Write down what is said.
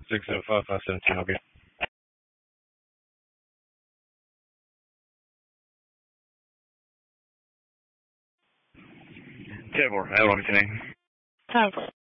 605-517, okay. Tibor, I love you today. Hi.